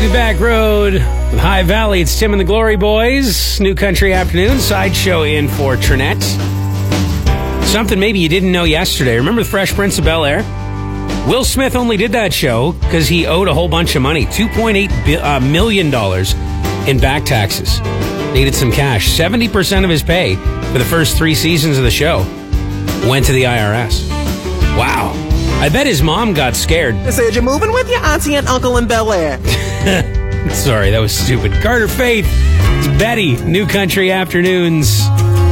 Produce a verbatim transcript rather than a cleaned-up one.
David Back Road with High Valley. It's Tim and the Glory Boys. New Country Afternoon. Sideshow in for Trinette. Something maybe you didn't know yesterday. Remember the Fresh Prince of Bel-Air? Will Smith only did that show because he owed a whole bunch of money. two point eight million dollars in back taxes. Needed some cash. seventy percent of his pay for the first three seasons of the show went to the I R S. Wow. I bet his mom got scared. They said you're moving with your auntie and uncle in Bel-Air. Sorry, that was stupid. Carter Faith, it's Betty, New Country Afternoons.